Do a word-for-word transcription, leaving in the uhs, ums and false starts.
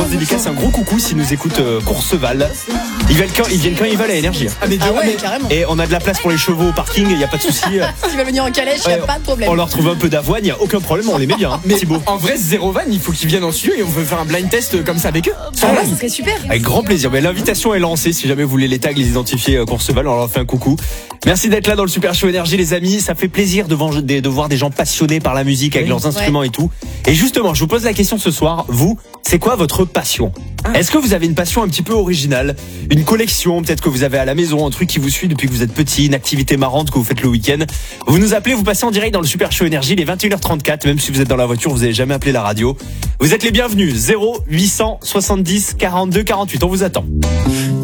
grosse dédicace, un gros coucou s'ils nous écoutent euh, Courseval. Ils viennent quand ils viennent quand ils veulent à Énergie. Ah mais, de, Ah ouais, mais carrément. Et on a de la place pour les chevaux au parking, il y a pas de souci. S'ils veulent venir en calèche, il Ouais, n'y a pas de problème. On leur trouve un peu d'avoine, il y a aucun problème, on les met bien. Hein, mais Thibaut. en vrai, zéro van, il faut qu'ils viennent en studio et on veut faire un blind test comme ça avec eux. Ah ouais, ça serait super. Avec grand plaisir. Mais l'invitation est lancée. Si jamais vous voulez les tags, les identifier, euh, Courseval, on leur fait un coucou. Merci d'être là dans le Super Show Énergie, les amis. Ça fait plaisir de, ven- de, de voir des gens passionnés par la musique avec Oui. leurs instruments et tout. Et justement, je vous pose la question ce soir. Vous, c'est quoi votre passion? Est-ce que vous avez une passion un petit peu originale? Une collection, peut-être que vous avez à la maison, un truc qui vous suit depuis que vous êtes petit, une activité marrante que vous faites le week-end. Vous nous appelez, vous passez en direct dans le Super Show Énergie, les vingt et une heures trente-quatre. Même si vous êtes dans la voiture, vous n'avez jamais appelé la radio. Vous êtes les bienvenus. zéro huit cent soixante-dix quarante-deux quarante-huit. On vous attend.